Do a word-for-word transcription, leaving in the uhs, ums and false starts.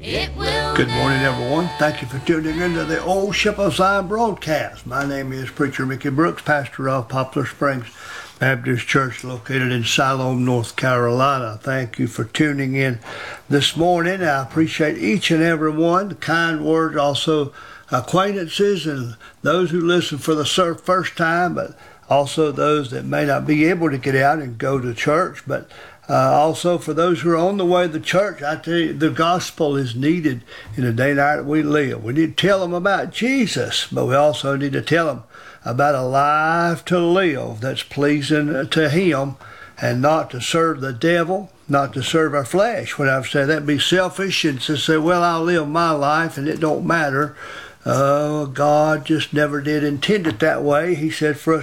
It will Good morning, everyone. Thank you for tuning into the Old Ship of Zion broadcast. My name is Preacher Mickey Brooks, pastor of Poplar Springs Baptist Church, located in Siloam, North Carolina. Thank you for tuning in this morning. I appreciate each and every one, the kind words, also acquaintances, and those who listen for the first time, but also those that may not be able to get out and go to church, but Uh, also, for those who are on the way to church, I tell you, the gospel is needed in the day and hour that we live. We need to tell them about Jesus, but we also need to tell them about a life to live that's pleasing to Him, and not to serve the devil, not to serve our flesh. When I've said that'd be selfish, and to say, well, I'll live my life and it don't matter. Uh, God just never did intend it that way. He said for us